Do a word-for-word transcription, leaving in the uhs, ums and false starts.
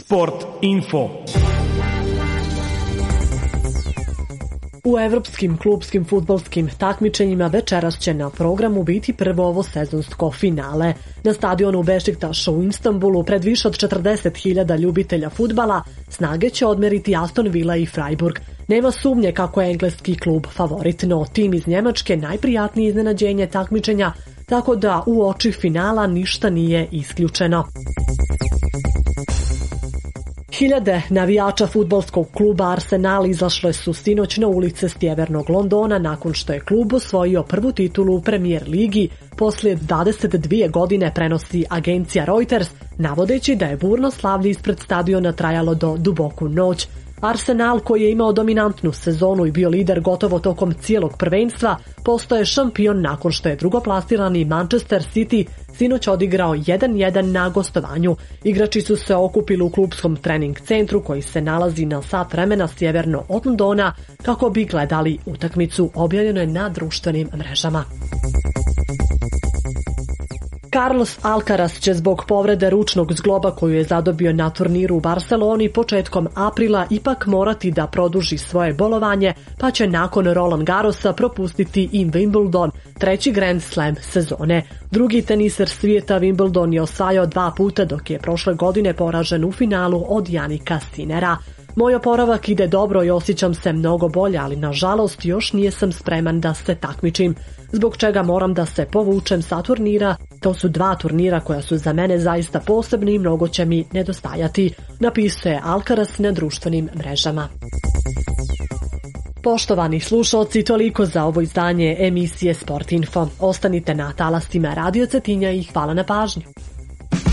Sport info. U evropskim klupskim fudbalskim takmičenjima večeras će na programu biti prvo ovo sezonsko finale. Na stadionu Bešiktaša u Istanbulu pred više od četrdeset hiljada ljubitelja fudbala snage će odmeriti Aston Villa i Freiburg. Nema sumnje kako je engleski klub favorit, no tim iz Njemačke najprijatnije iznenađenje takmičenja, tako da u oči finala ništa nije isključeno. Hiljade navijača fudbalskog kluba Arsenal izašle su sinoć na ulice sjevernog Londona nakon što je klub osvojio prvu titulu u Premier ligi. Poslije dvadeset dvije godine, prenosi agencija Reuters, navodeći da je burno slavlje ispred stadiona trajalo do duboku noć. Arsenal, koji je imao dominantnu sezonu i bio lider gotovo tokom cijelog prvenstva, postaje šampion nakon što je drugoplasirani Manchester City sinoć odigrao jedan jedan na gostovanju. Igrači su se okupili u klupskom trening centru koji se nalazi na sat vremena sjeverno od Londona kako bi gledali utakmicu, objavljeno je na društvenim mrežama. Carlos Alcaraz će zbog povrede ručnog zgloba koju je zadobio na turniru u Barceloni početkom aprila ipak morati da produži svoje bolovanje, pa će nakon Roland Garrosa propustiti i Wimbledon, treći Grand Slam sezone. Drugi teniser svijeta Wimbledon je osvajao dva puta, dok je prošle godine poražen u finalu od Jannika Sinnera. Moj oporavak ide dobro i osjećam se mnogo bolje, ali nažalost još nisam spreman da se takmičim, zbog čega moram da se povučem sa turnira. To su dva turnira koja su za mene zaista posebni i mnogo će mi nedostajati, napisao je Alcaraz na društvenim mrežama. Poštovani slušalci, toliko za ovo izdanje emisije Sport Info. Ostanite na talasima Radio Cetinja i hvala na pažnju.